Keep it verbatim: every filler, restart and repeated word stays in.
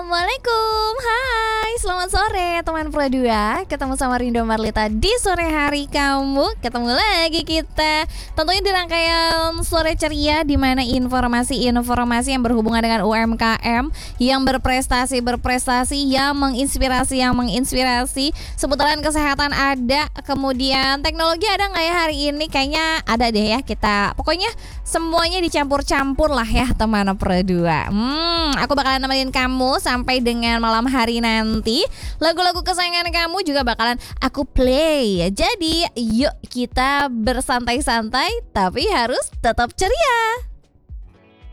Assalamualaikum, hai, selamat sore teman Pro dua. Ketemu sama Rindo Marlita di sore hari kamu. Ketemu lagi kita tentunya di rangkaian Sore Ceria, di mana informasi-informasi yang berhubungan dengan U M K M, yang berprestasi-berprestasi, yang menginspirasi, yang menginspirasi. Seputaran kesehatan ada, kemudian teknologi ada nggak ya hari ini? Kayaknya ada deh ya kita. Pokoknya semuanya dicampur-campur lah ya teman Pro dua. Hmm, aku bakalan nemenin kamu sampai dengan malam hari nanti. Lagu-lagu kesayangan kamu juga bakalan aku play. Jadi yuk kita bersantai-santai tapi harus tetap ceria.